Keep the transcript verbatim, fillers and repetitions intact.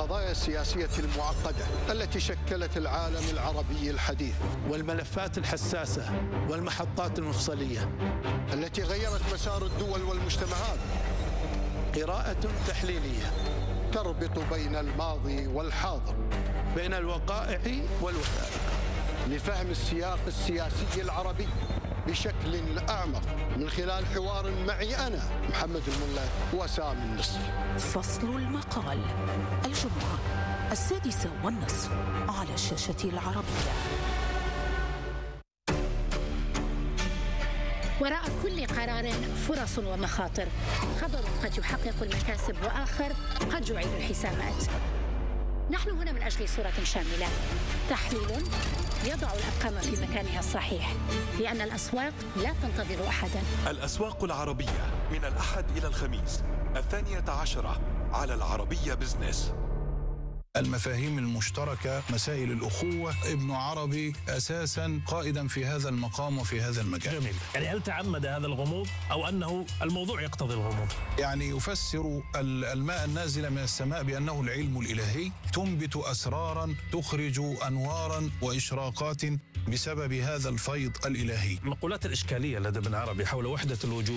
القضايا السياسية المعقدة التي شكلت العالم العربي الحديث، والملفات الحساسة والمحطات المفصلية التي غيرت مسار الدول والمجتمعات. قراءة تحليلية تربط بين الماضي والحاضر، بين الوقائع والوثائق، لفهم السياق السياسي العربي بشكل أعمق من خلال حوار معي أنا محمد الملا وسام النصر. فصل المقال الجمعة السادسة والنصف على الشاشة العربية. وراء كل قرار فرص ومخاطر، خبر قد يحقق المكاسب وآخر قد يعيد الحسابات. نحن هنا من أجل صورة شاملة، تحليل يضع الأرقام في مكانها الصحيح، لأن الأسواق لا تنتظر أحدا. الأسواق العربية من الأحد إلى الخميس الثانية عشرة على العربية بزنس. المفاهيم المشتركة، مسائل الأخوة، ابن عربي أساساً قائداً في هذا المقام وفي هذا المجال. جميل. يعني هل تعمد هذا الغموض أو أنه الموضوع يقتضي الغموض؟ يعني يفسر الماء النازل من السماء بأنه العلم الإلهي، تنبت أسراراً، تخرج أنواراً وإشراقات بسبب هذا الفيض الإلهي. المقولات الإشكالية لدى ابن عربي حول وحدة الوجود